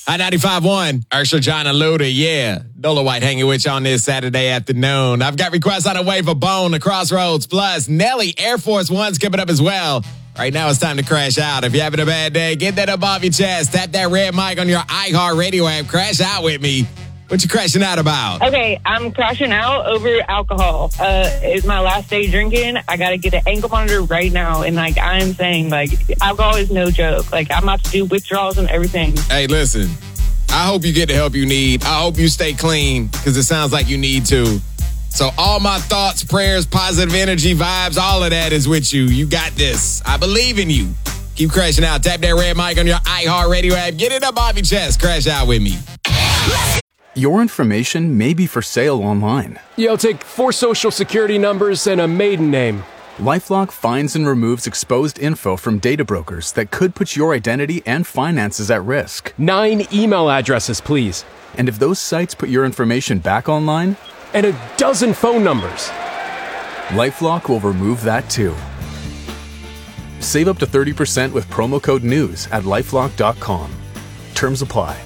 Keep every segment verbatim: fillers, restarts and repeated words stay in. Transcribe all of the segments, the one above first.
I ninety-five point one, Ursula, John, and Luda, yeah. Dola White hanging with you on this Saturday afternoon. I've got requests on the way for Bone, The Crossroads, plus Nelly, Air Force One's coming up as well. Right now it's time to crash out. If you're having a bad day, get that up off your chest. Tap that red mic on your iHeartRadio app. Crash out with me. What you crashing out about? Okay, I'm crashing out over alcohol. Uh, it's my last day drinking. I got to get an ankle monitor right now. And, like, I'm saying, like, alcohol is no joke. Like, I'm about to do withdrawals and everything. Hey, listen, I hope you get the help you need. I hope you stay clean because it sounds like you need to. So all my thoughts, prayers, positive energy, vibes, all of that is with you. You got this. I believe in you. Keep crashing out. Tap that red mic on your iHeartRadio app. Get it up off your chest. Crash out with me. Your information may be for sale online. Yeah, I'll take four social security numbers and a maiden name. LifeLock finds and removes exposed info from data brokers that could put your identity and finances at risk. Nine email addresses, please. And if those sites put your information back online, and a dozen phone numbers, LifeLock will remove that too. Save up to thirty percent with promo code NEWS at lifelock dot com. Terms apply.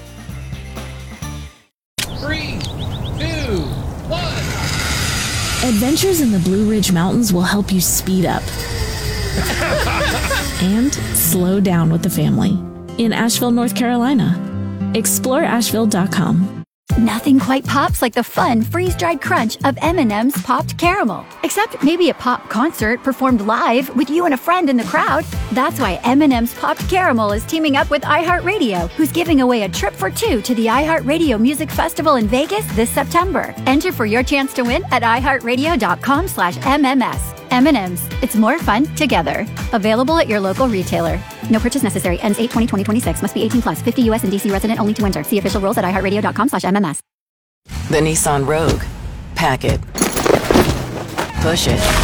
Three, two, one. Adventures in the Blue Ridge Mountains will help you speed up and slow down with the family in Asheville, North Carolina. explore asheville dot com. Nothing quite pops like the fun freeze-dried crunch of M and M's Popped Caramel. Except maybe a pop concert performed live with you and a friend in the crowd. That's why M and M's Popped Caramel is teaming up with iHeartRadio, who's giving away a trip for two to the iHeartRadio Music Festival in Vegas this September. Enter for your chance to win at iHeartRadio dot com slash M M S. M and M's. It's more fun together. Available at your local retailer. No purchase necessary. Ends eight twenty twenty twenty-six. Must be eighteen plus. fifty U S and D C resident only to enter. See official rules at iHeartRadio dot com slash M M S. The Nissan Rogue. Pack it. Push it.